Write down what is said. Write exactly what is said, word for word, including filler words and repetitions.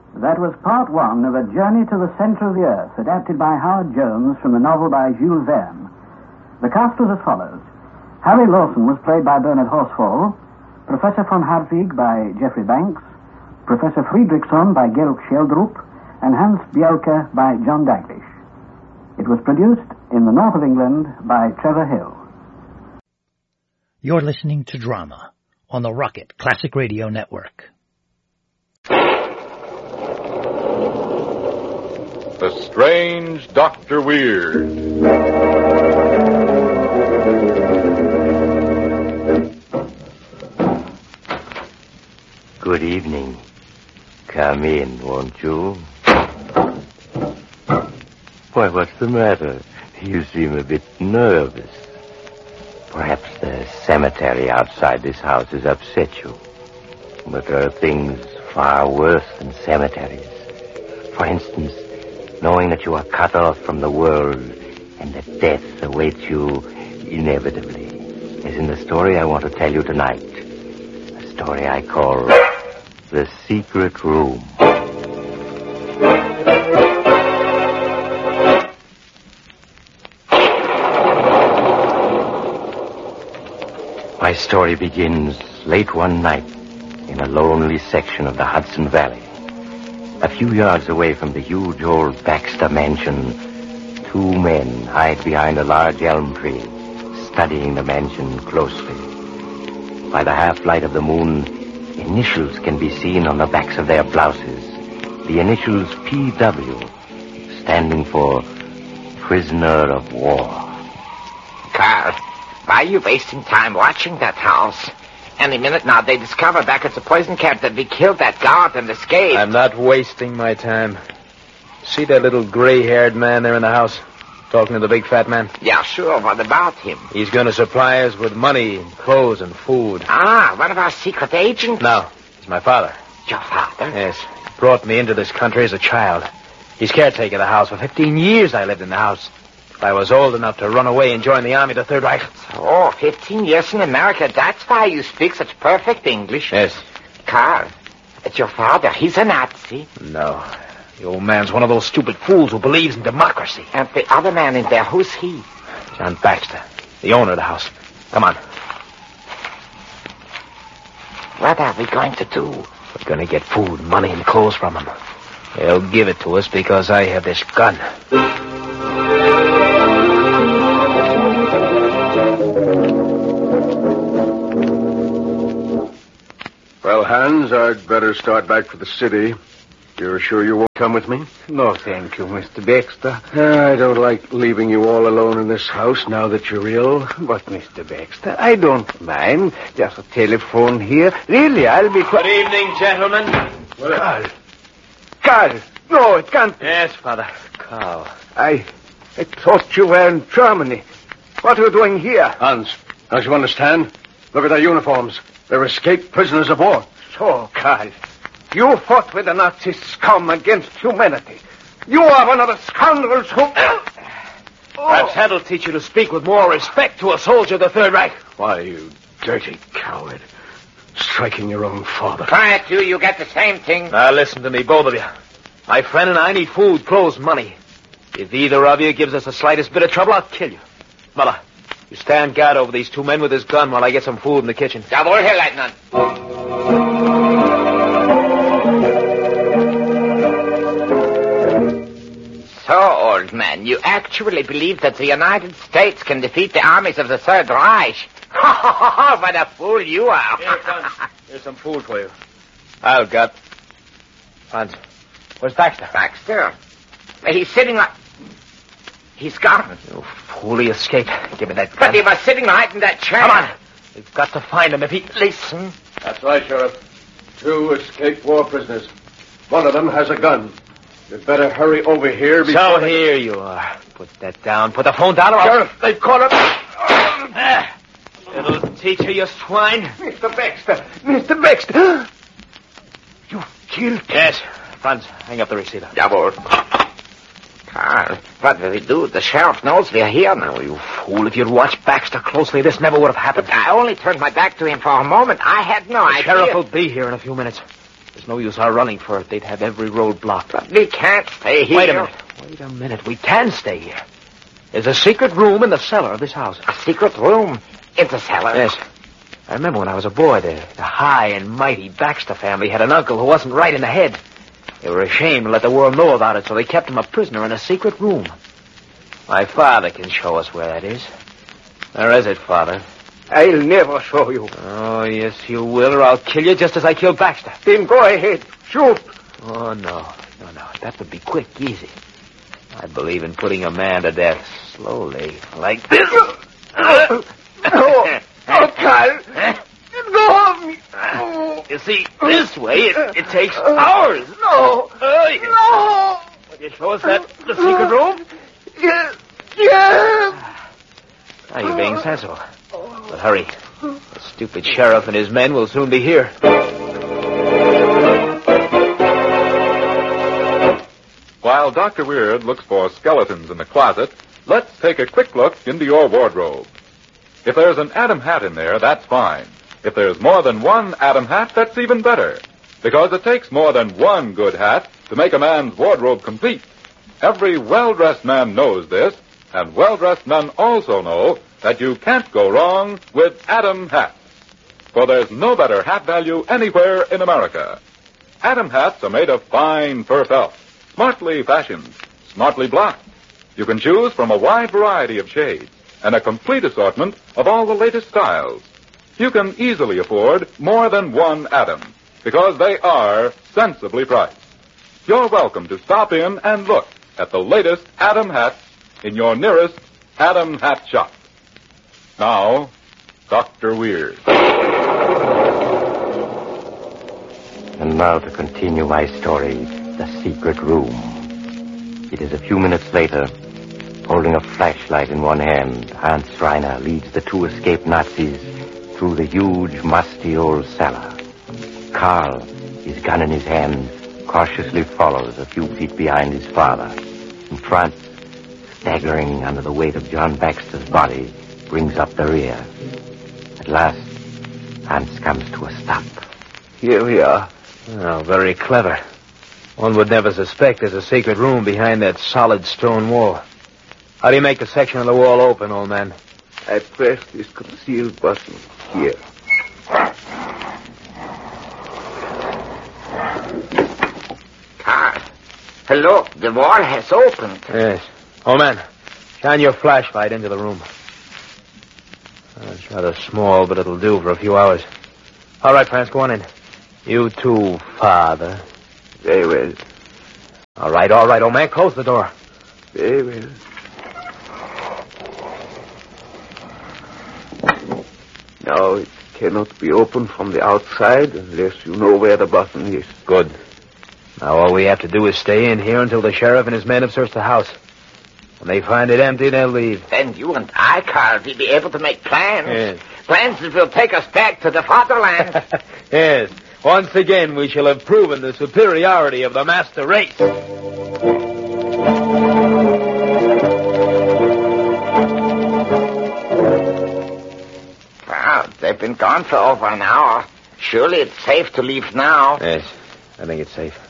That was part one of A Journey to the Center of the Earth, adapted by Howard Jones from the novel by Jules Verne. The cast was as follows. Harry Lawson was played by Bernard Horsfall, Professor von Hartwig by Geoffrey Banks, Professor Friedrichsson by Georg Scheldrup, and Hans Bielke by John Daglish. It was produced in the north of England by Trevor Hill. You're listening to Drama on the Rocket Classic Radio Network. The Strange Doctor Weird. Good evening. Come in, won't you? Why, what's the matter? You seem a bit nervous. Perhaps the cemetery outside this house has upset you. But there are things far worse than cemeteries. For instance, knowing that you are cut off from the world and that death awaits you inevitably. As in the story I want to tell you tonight. A story I call The Secret Room. My story begins late one night in a lonely section of the Hudson Valley. A few yards away from the huge old Baxter mansion, two men hide behind a large elm tree, studying the mansion closely. By the half-light of the moon, initials can be seen on the backs of their blouses. The initials P W, standing for Prisoner of War. Carl, why are you wasting time watching that house? Any minute now, they discover back at the poison camp that we killed that guard and escaped. I'm not wasting my time. See that little gray-haired man there in the house? Talking to the big fat man? Yeah, sure. What about him? He's going to supply us with money and clothes and food. Ah, one of our secret agents? No, he's my father. Your father? Yes. He brought me into this country as a child. He's caretaker of the house. For fifteen years I lived in the house. I was old enough to run away and join the army, the Third Reich. Oh, fifteen years in America. That's why you speak such perfect English. Yes. Carl, it's your father. He's a Nazi. No. The old man's one of those stupid fools who believes in democracy. And the other man in there, who's he? John Baxter, the owner of the house. Come on. What are we going to do? We're going to get food, money, and clothes from him. He'll give it to us because I have this gun. Well, Hans, I'd better start back for the city. You're sure you won't come with me? No, thank you, Mister Baxter. I don't like leaving you all alone in this house now that you're ill. But, Mister Baxter, I don't mind. Just a telephone here. Really, I'll be... Good evening, gentlemen. Carl. Carl. No, it can't... Yes, Father. Carl. I... I thought you were in Germany. What are you doing here? Hans, don't you understand? Look at their uniforms. They're escaped prisoners of war. So, Carl, you fought with the Nazi scum against humanity. You are one of the scoundrels who... Oh. Perhaps that'll teach you to speak with more respect to a soldier of the Third Reich. Why, you dirty coward. Striking your own father. Quiet, you. You get the same thing. Now, listen to me, both of you. My friend and I need food, clothes, money. If either of you gives us the slightest bit of trouble, I'll kill you. Mother, you stand guard over these two men with this gun while I get some food in the kitchen. Jawohl, Herr Leutnant. So, old man, you actually believe that the United States can defeat the armies of the Third Reich? What a fool you are. Here, son. Here's some food for you. I'll got. Hans, where's Baxter? Baxter? He's sitting like... He's gone. You fool, he escaped. Give me that gun. But he was sitting right in that chair. Come on. We've got to find him if he... Listen. That's right, Sheriff. Two escaped war prisoners. One of them has a gun. You'd better hurry over here before... So they... here you are. Put that down. Put the phone down or I'll... Sheriff, they've caught him. Ah, little teacher, you swine. Mister Baxter. Mister Baxter. You killed... Yes. Franz, hang up the receiver. Jawohl. Carl, what will we do? The sheriff knows we're here now. Oh, you fool. If you'd watched Baxter closely, this never would have happened. But I only turned my back to him for a moment. I had no the idea. The sheriff will be here in a few minutes. His no use our running for it. They'd have every road blocked. But we can't stay here. Wait a minute. Wait a minute. We can stay here. There's a secret room in the cellar of this house. A secret room in the cellar? Yes. I remember when I was a boy, the, the high and mighty Baxter family had an uncle who wasn't right in the head. They were ashamed to let the world know about it, so they kept him a prisoner in a secret room. My father can show us where that is. Where is it, Father? I'll never show you. Oh, yes, you will, or I'll kill you just as I killed Baxter. Then go ahead. Shoot. Oh, no. No, no. That would be quick, easy. I believe in putting a man to death slowly, like this. Oh, oh, oh Carl. Go of me. Oh. You see, this way, it, it takes hours. No. Oh, yes. No. Will you show us that, the secret room? Yes. Yes. Now you're being sensible. But hurry. The stupid sheriff and his men will soon be here. While Doctor Weird looks for skeletons in the closet, let's take a quick look into your wardrobe. If there's an Adam hat in there, that's fine. If there's more than one Adam hat, that's even better. Because it takes more than one good hat to make a man's wardrobe complete. Every well-dressed man knows this, and well-dressed men also know that you can't go wrong with Adam hats. For there's no better hat value anywhere in America. Adam hats are made of fine fur felt, smartly fashioned, smartly blocked. You can choose from a wide variety of shades and a complete assortment of all the latest styles. You can easily afford more than one Adam because they are sensibly priced. You're welcome to stop in and look at the latest Adam hats in your nearest Adam hat shop. Now, Doctor Weird. And now to continue my story, The Secret Room. It is a few minutes later. Holding a flashlight in one hand, Hans Reiner leads the two escaped Nazis through the huge, musty old cellar. Karl, his gun in his hand, cautiously follows a few feet behind his father. And Franz, staggering under the weight of John Baxter's body, brings up the rear. At last, Hans comes to a stop. Here we are. Oh, very clever. One would never suspect there's a secret room behind that solid stone wall. How do you make the section of the wall open, old man? I press this concealed button here. Carl, look, the wall has opened. Yes. Old man, shine your flashlight into the room. Oh, it's rather small, but it'll do for a few hours. All right, Franz, go on in. You too, Father. Very well. All right, all right, old man, close the door. Very well. Now, it cannot be opened from the outside unless you know where the button is. Good. Now, all we have to do is stay in here until the sheriff and his men have searched the house. When they find it empty, they'll leave. Then you and I, Carl, will be able to make plans. Yes. Plans that will take us back to the fatherland. Yes. Once again, we shall have proven the superiority of the master race. Well, they've been gone for over an hour. Surely it's safe to leave now. Yes, I think it's safe.